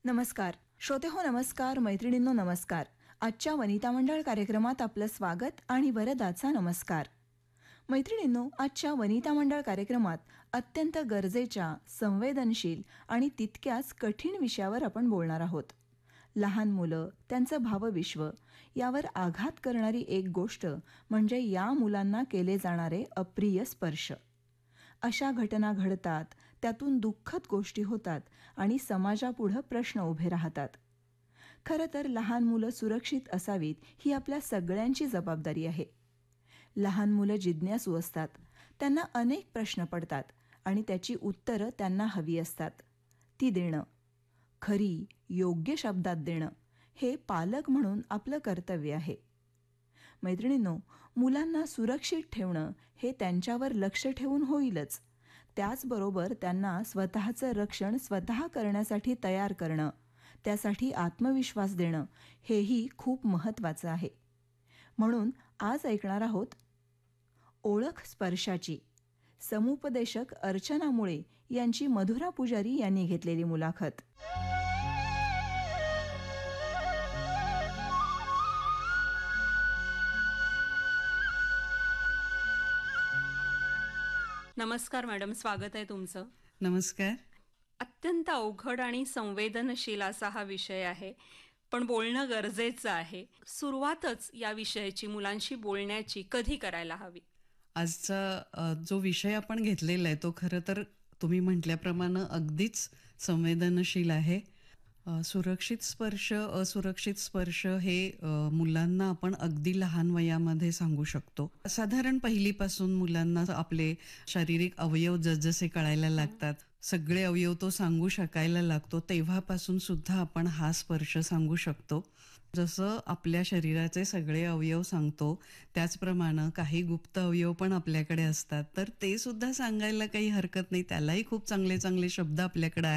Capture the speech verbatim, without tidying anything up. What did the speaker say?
नमस्कार श्रोते हो नमस्कार मैत्रिणींनो नमस्कार. आजच्या वनिता मंडळ कार्यक्रमात आपलं स्वागत आणि वरदाचा नमस्कार. मैत्रिणींनो, आजच्या वनिता मंडळ कार्यक्रमात अत्यंत गरजेच्या, संवेदनशील आणि तितक्याच कठीण विषयावर आपण बोलणार आहोत. लहान मुलं, त्यांचं भावविश्व यावर आघात करणारी एक गोष्ट म्हणजे या मुलांना केले जाणारे अप्रिय स्पर्श. अशा घटना घडतात, त्यातून दुःखद गोष्टी होतात आणि समाजापुढं प्रश्न उभे राहतात. खरं तर लहान मुलं सुरक्षित असावीत ही आपल्या सगळ्यांची जबाबदारी आहे. लहान मुलं जिज्ञासू असतात, त्यांना अनेक प्रश्न पडतात आणि त्याची उत्तरं त्यांना हवी असतात. ती देणं, खरी, योग्य शब्दात देणं, हे पालक म्हणून आपलं कर्तव्य आहे. मैत्रिणींनो, मुलांना सुरक्षित ठेवणं हे त्यांच्यावर लक्ष ठेवून होईलच, त्याचबरोबर त्यांना स्वतःचं रक्षण स्वतः करण्यासाठी तयार करणं, त्यासाठी आत्मविश्वास देणं हेही खूप महत्त्वाचं आहे. म्हणून आज ऐकणार आहोत ओळख स्पर्शाची. समुपदेशक अर्चना मुळे यांची मधुरा पुजारी यांनी घेतलेली मुलाखत. नमस्कार मॅडम, स्वागत आहे तुमचं. नमस्कार. अत्यंत अवघड आणि संवेदनशील असा हा विषय आहे, पण बोलणं गरजेचं आहे. सुरुवातच या विषयाची, मुलांशी बोलण्याची कधी करायला हवी? आजचा जो विषय आपण घेतलेला आहे तो खरं तर तुम्ही म्हटल्याप्रमाणे अगदीच संवेदनशील आहे. सुरक्षित स्पर्श, असुरक्षित स्पर्श हे मुलांना आपण अगदी लहान वयामध्ये सांगू शकतो. साधारण पहिलीपासून मुलांना आपले शारीरिक अवयव जसजसे कळायला लागतात, सगळे अवयव तो सांगू शकायला लागतो, तेव्हापासून सुद्धा आपण हा स्पर्श सांगू शकतो. जसं आपल्या शरीराचे सगळे अवयव सांगतो, त्याचप्रमाणे काही गुप्त अवयव पण आपल्याकडे असतात, तर ते सुद्धा सांगायला काही हरकत नाही. त्यालाही खूप चांगले चांगले शब्द आपल्याकडे